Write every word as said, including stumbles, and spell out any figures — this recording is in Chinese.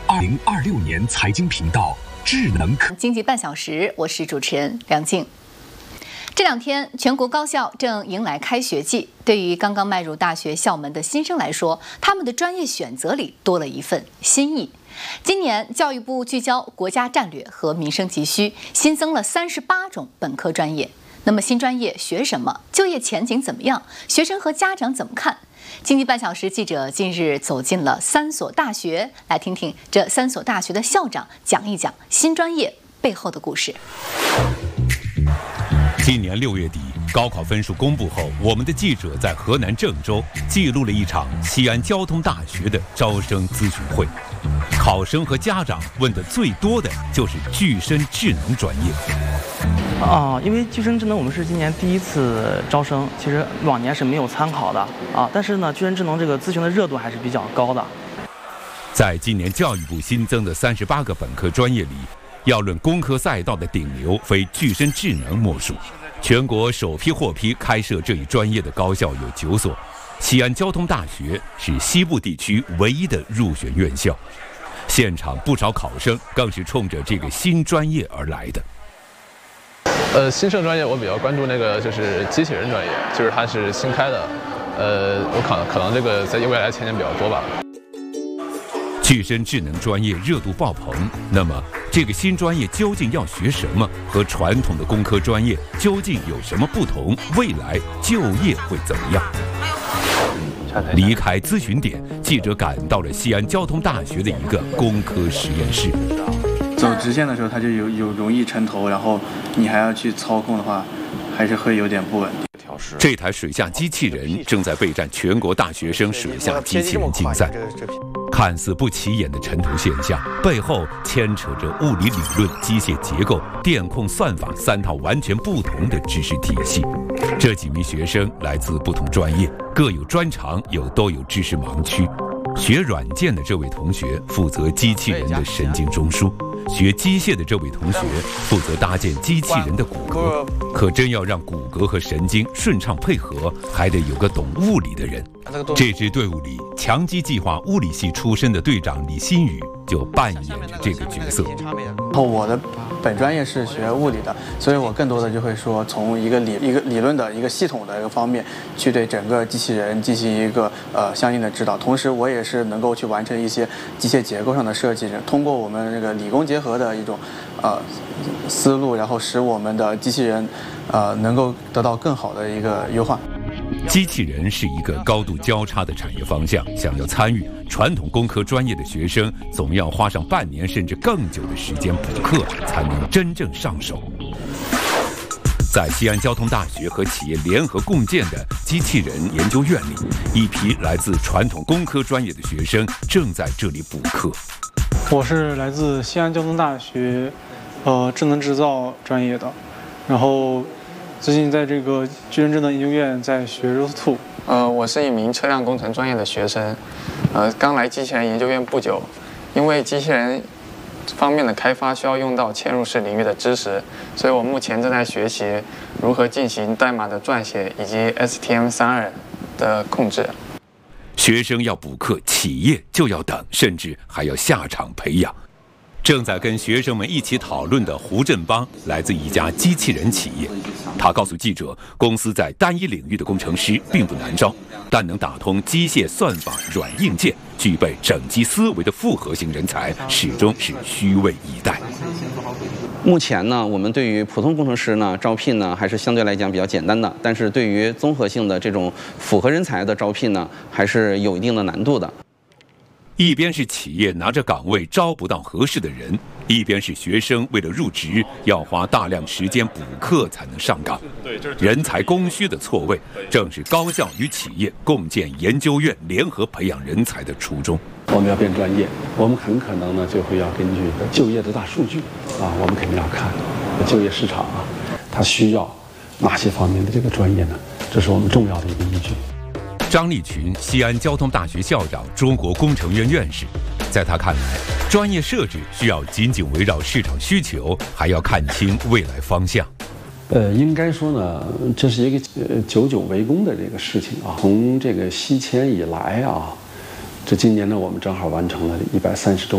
二零二六年财经频道智能科经济半小时，我是主持人梁静。这两天，全国高校正迎来开学季，对于刚刚迈入大学校门的新生来说，他们的专业选择里多了一份新意。今年，教育部聚焦国家战略和民生急需，新增了三十八种本科专业。那么，新专业学什么？就业前景怎么样？学生和家长怎么看？经济半小时记者近日走进了三所大学，来听听这三所大学的校长讲一讲新专业背后的故事。 今年六月底，高考分数公布后，我们的记者在河南郑州记录了一场西安交通大学的招生咨询会。考生和家长问的最多的就是具身智能专业。 啊，因为具身智能我们是今年第一次招生，其实往年是没有参考的啊。但是呢，具身智能这个咨询的热度还是比较高的。 在今年教育部新增的三十八个本科专业里，要论工科赛道的顶流，非具身智能莫属。全国首批获批开设这一专业的高校有九所，西安交通大学是西部地区唯一的入选院校。现场不少考生更是冲着这个新专业而来的。 呃，新生专业我比较关注那个就是机器人专业，就是它是新开的，呃，我可能可能这个在未来前景比较多吧。 具身智能专业热度爆棚，那么这个新专业究竟要学什么？和传统的工科专业究竟有什么不同？未来就业会怎么样？离开咨询点，记者赶到了西安交通大学的一个工科实验室。 走直线的时候，它就有有容易沉头，然后你还要去操控的话，还是会有点不稳定。 这台水下机器人正在备战全国大学生水下机器人竞赛。看似不起眼的沉头现象，背后牵扯着物理理论、机械结构、电控算法三套完全不同的知识体系。这几名学生来自不同专业，各有专长，又都有知识盲区。学软件的这位同学负责机器人的神经中枢，学机械的这位同学负责搭建机器人的骨骼。可真要让骨骼和神经顺畅配合，还得有个懂物理的人。这支队伍里，强基计划物理系出身的队长李新宇就扮演着这个角色。 我的本专业是学物理的，所以我更多的就会说从一个理一个理论的一个系统的一个方面去对整个机器人进行一个呃相应的指导。同时，我也是能够去完成一些机械结构上的设计，通过我们这个理工结合的一种呃思路，然后使我们的机器人呃能够得到更好的一个优化。 机器人是一个高度交叉的产业方向，想要参与传统工科专业的学生，总要花上半年甚至更久的时间补课，才能真正上手。在西安交通大学和企业联合共建的机器人研究院里，一批来自传统工科专业的学生正在这里补课。 我是来自西安交通大学，呃，智能制造专业的，然后最近在这个具身智能研究院在学 Road to。 呃，我是一名车辆工程专业的学生，呃，刚来机器人研究院不久，因为机器人方面的开发需要用到嵌入式领域的知识，所以我目前正在学习如何进行代码的撰写以及 S T M 三十二 的控制。 学生要补课，企业就要等，甚至还要下场培养。正在跟学生们一起讨论的胡振邦来自一家机器人企业，他告诉记者，公司在单一领域的工程师并不难招，但能打通机械算法软硬件，具备整机思维的复合型人才，始终是虚位以待。 目前呢，我们对于普通工程师呢招聘呢还是相对来讲比较简单的，但是对于综合性的这种复合人才的招聘呢，还是有一定的难度的。 一边是企业拿着岗位招不到合适的人，一边是学生为了入职要花大量时间补课才能上岗。人才供需的错位，正是高校与企业共建研究院联合培养人才的初衷。 我们要变专业，我们很可能呢就会要根据就业的大数据啊，我们肯定要看就业市场啊，它需要哪些方面的这个专业呢？这是我们重要的一个依据。 张立群，西安交通大学校长、中国工程院院士，在他看来，专业设置需要紧紧围绕市场需求，还要看清未来方向。 呃，应该说呢，这是一个呃久久为功的这个事情啊。从这个西迁以来啊，这今年呢，我们正好完成了一百三十周